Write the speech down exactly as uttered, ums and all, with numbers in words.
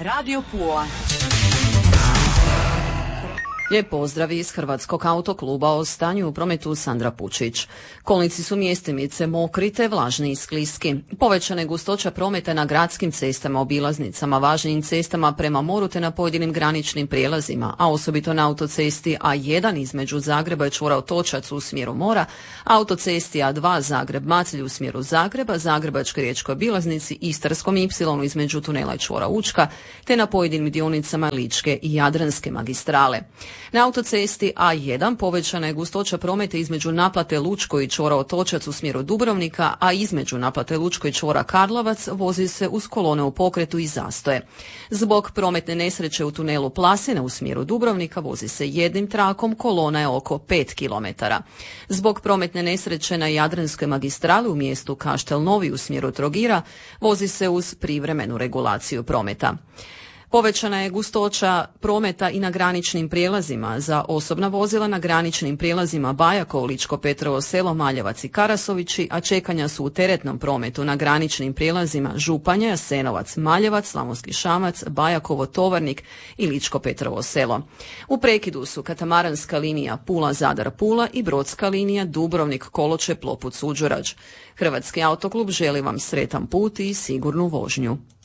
Radio Pula. Lijep pozdrav iz Hrvatskog autokluba, o stanju u prometu Sandra Pučić. Kolnici su mjestimice mokri te vlažni i skliski. Povećana je gustoća prometa na gradskim cestama, obilaznicama, važnim cestama prema moru te na pojedinim graničnim prijelazima, a osobito na autocesti A jedan između Zagreba i čvora Otočac u smjeru mora, autocesti A dva Zagreb-Macelj u smjeru Zagreba, Zagrebačkoj riječkoj obilaznici, Istarskom ipsilonu između tunela i čvora Učka, te na pojedinim dionicama Ličke i Jadranske magistrale. Na autocesti A jedan povećana je gustoća prometa između naplate Lučko i čvora Otočac u smjeru Dubrovnika, a između naplate Lučko i čvora Karlovac vozi se uz kolone u pokretu i zastoje. Zbog prometne nesreće u tunelu Plasina u smjeru Dubrovnika vozi se jednim trakom, kolona je oko pet kilometara. Zbog prometne nesreće na Jadranskoj magistrali u mjestu Kaštel Novi u smjeru Trogira vozi se uz privremenu regulaciju prometa. Povećana je gustoća prometa i na graničnim prijelazima za osobna vozila na graničnim prijelazima Bajakovo, Ličko Petrovo Selo, Maljevac i Karasovići, a čekanja su u teretnom prometu na graničnim prijelazima Županja, Jasenovac, Maljevac, Slavonski Šamac, Bajakovo, Tovarnik i Ličko Petrovo Selo. U prekidu su katamaranska linija Pula-Zadar-Pula i brodska linija Dubrovnik-Koločep-Lopud-Suđurađ. Hrvatski autoklub želi vam sretan put i sigurnu vožnju.